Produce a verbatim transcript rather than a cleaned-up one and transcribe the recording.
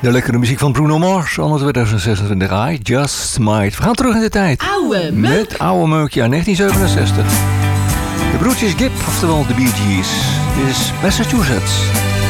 De lekkere muziek van Bruno Mars, allemaal tweeduizend zesentwintig. I Just Might. We gaan terug in de tijd. Oude meuk. Met Oude Meuk, ja, negentien zevenenzestig. De broertjes Gibb, oftewel de Bee Gees. Dit is Massachusetts.